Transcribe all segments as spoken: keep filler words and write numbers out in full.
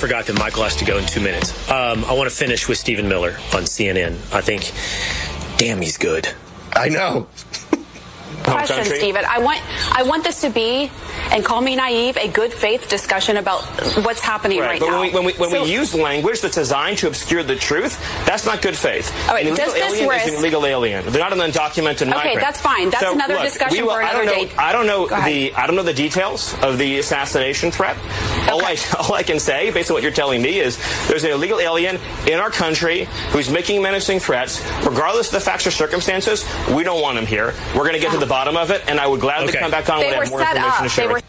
forgot that Michael has to go in two minutes. Um, I want to finish with Stephen Miller on C N N. I think, damn, he's good. I know. Question, Stephen. I want I want this to be, and call me naive, a good faith discussion about what's happening right, right but now. When we, when we, when so, we use language that's designed to obscure the truth, that's not good faith. All right, an does illegal this alien risk, is an illegal alien. They're not an undocumented migrant. Okay, that's fine. That's so, another look, discussion will, for another I don't know, day. I don't know the I don't know the details of the assassination threat. Okay. All I all I can say, based on what you're telling me, is there's an illegal alien in our country who's making menacing threats. Regardless of the facts or circumstances, we don't want him here. We're going to get to the bottom of it, and I would gladly okay. come back on they when I have more information up. to share. They were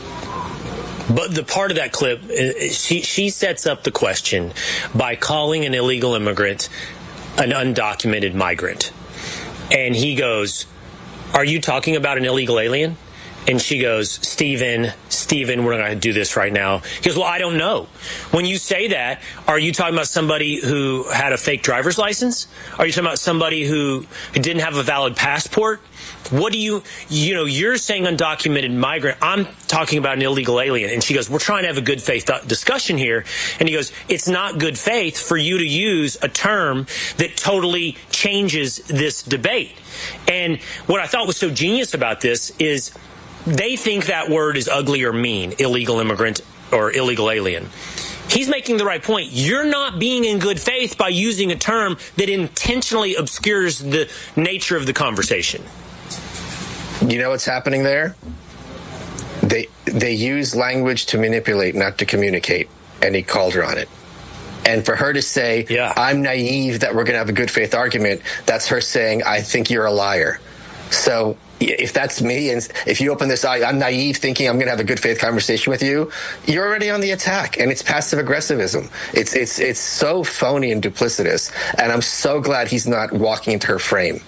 But the part of that clip, she she sets up the question by calling an illegal immigrant an undocumented migrant. And he goes, are you talking about an illegal alien? And she goes, Stephen, Stephen, we're not going to do this right now. He goes, well, I don't know. When you say that, are you talking about somebody who had a fake driver's license? Are you talking about somebody who didn't have a valid passport? What do you, you know, you're saying undocumented migrant. I'm talking about an illegal alien. And she goes, we're trying to have a good faith discussion here. And he goes, it's not good faith for you to use a term that totally changes this debate. And what I thought was so genius about this is they think that word is ugly or mean, illegal immigrant or illegal alien. He's making the right point. You're not being in good faith by using a term that intentionally obscures the nature of the conversation. You know what's happening there? They they use language to manipulate, not to communicate, and he called her on it. And for her to say, yeah. I'm naive that we're going to have a good faith argument, that's her saying, I think you're a liar. So if that's me, and if you open this eye, I'm naive thinking I'm going to have a good faith conversation with you, you're already on the attack, and it's passive aggressivism. It's it's it's so phony and duplicitous, and I'm so glad he's not walking into her frame.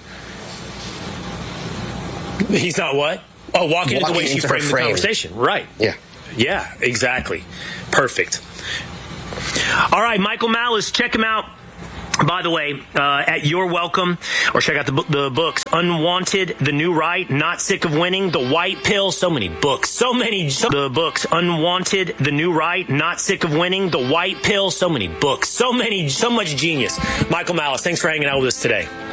He's not what? Oh, walking, walking into the way she framed the frame. conversation. Right. Yeah. Yeah, exactly. Perfect. All right, Michael Malice, check him out. By the way, uh, at Your Welcome, or check out the, the books, Unwanted, The New Right, Not Sick of Winning, The White Pill, so many books, so many, so, the books, Unwanted, The New Right, Not Sick of Winning, The White Pill, so many books, so many, so much genius. Michael Malice, thanks for hanging out with us today.